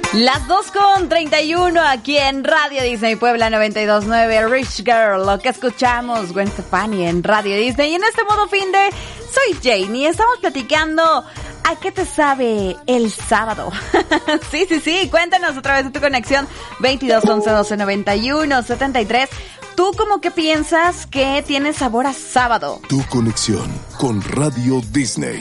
Las 2:31 aquí en Radio Disney Puebla 92.9, Rich Girl, lo que escuchamos, Gwen Stefani en Radio Disney. Y en este modo fin de, soy Janie, estamos platicando a qué te sabe el sábado. Sí, cuéntanos a través de tu conexión 22 11 12 91 73. ¿Tú cómo que piensas que tiene sabor a sábado? Tu conexión con Radio Disney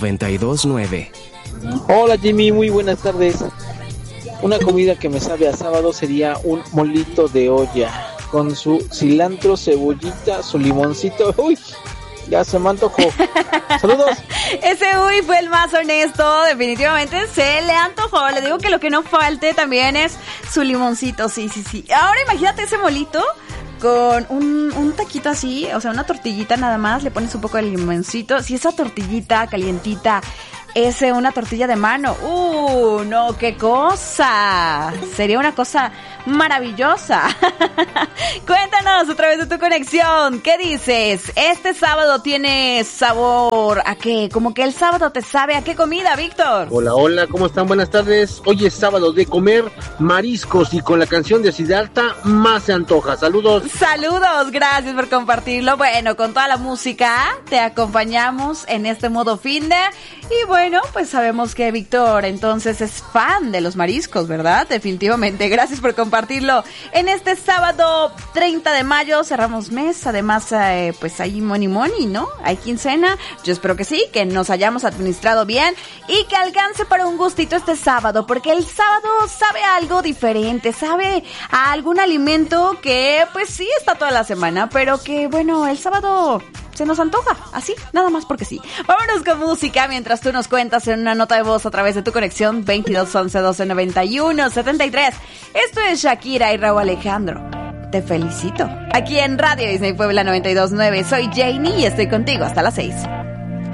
92.9. Hola Jimmy, muy buenas tardes. Una comida que me sabe a sábado sería un molito de olla con su cilantro, cebollita, su limoncito. Uy, ya se me antojó. Saludos. Ese uy fue el más honesto, definitivamente se le antojó. Le digo que lo que no falte también es su limoncito, sí. Ahora imagínate ese molito con un taquito así, o sea, una tortillita nada más, le pones un poco de limoncito. Si esa tortillita calientita es una tortilla de mano, no, qué cosa, sería una cosa maravillosa. Cuéntanos a través de tu conexión, ¿qué dices? Este sábado tiene sabor ¿a qué? Como que el sábado te sabe ¿a qué comida, Víctor? Hola, ¿cómo están? Buenas tardes. Hoy es sábado de comer mariscos y con la canción de Siddhartha más se antoja. Saludos, gracias por compartirlo. Bueno, con toda la música te acompañamos en este modo finde. Y bueno, pues sabemos que Víctor entonces es fan de los mariscos, ¿verdad? Definitivamente, gracias por compartirlo. En este sábado 30 de mayo cerramos mes, además pues hay money, ¿no? Hay quincena, yo espero que sí, que nos hayamos administrado bien y que alcance para un gustito este sábado, porque el sábado sabe a algo diferente, sabe a algún alimento que pues sí está toda la semana, pero que bueno, el sábado se nos antoja, así, nada más porque sí. Vámonos con música mientras tú nos cuentas en una nota de voz a través de tu conexión 22 11 12 91 73. Esto es Shakira y Raúl Alejandro. Te felicito. Aquí en Radio Disney Puebla 92.9, soy Janie y estoy contigo hasta las 6.